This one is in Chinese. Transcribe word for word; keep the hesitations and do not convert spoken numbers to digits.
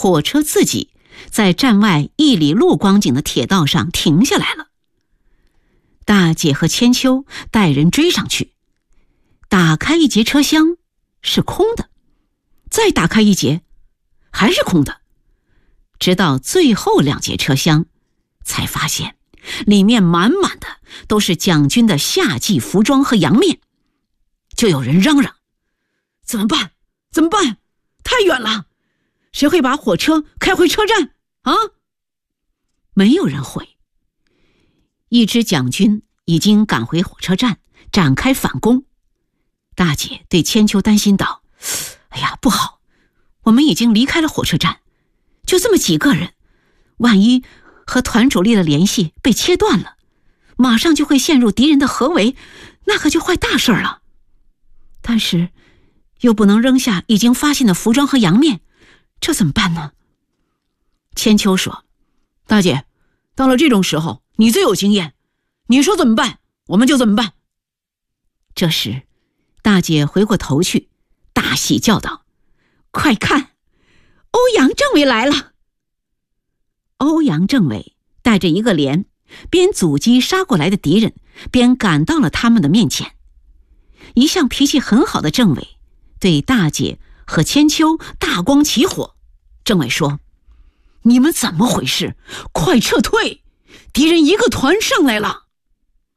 火车自己在站外一里路光景的铁道上停下来了。大姐和千秋带人追上去，打开一节车厢是空的，再打开一节还是空的，直到最后两节车厢，才发现里面满满的都是蒋军的夏季服装和洋面。就有人嚷嚷：怎么办？怎么办？太远了，谁会把火车开回车站啊？没有人会。一支蒋军已经赶回火车站，展开反攻。大姐对千秋担心道：哎呀，不好，我们已经离开了火车站，就这么几个人，万一和团主力的联系被切断了，马上就会陷入敌人的合围，那可就坏大事了。但是又不能扔下已经发现的服装和洋面，这怎么办呢？千秋说：大姐，到了这种时候你最有经验，你说怎么办我们就怎么办。这时大姐回过头去，大喜叫道：快看，欧阳政委来了。欧阳政委带着一个连，边阻击杀过来的敌人，边赶到了他们的面前。一向脾气很好的政委对大姐和千秋大光起火。政委说：你们怎么回事？快撤退，敌人一个团上来了。